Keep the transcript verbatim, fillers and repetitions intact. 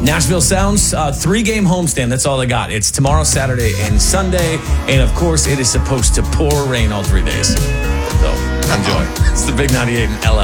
Nashville Sounds, uh, three-game homestand. That's all they got. It's tomorrow, Saturday, and Sunday. And, of course, it is supposed to pour rain all three days. So, enjoy. It's the Big ninety-eight and Ella.